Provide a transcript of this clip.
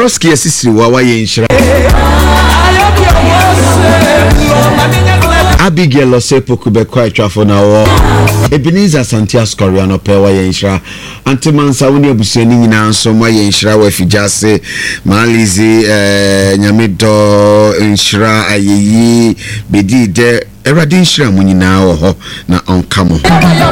Broski asisiri wa ye nshira Abigail Osepo kubekwa itwafo na wo Ebenezer Santias Koreano pe wa ye nshira Antimansa woni abusuani nyina nso wa ye nshira wa fijase Malizi Nyamido nshira ayeyi bedide Eradi nshira mu nyina wo ho na onkamo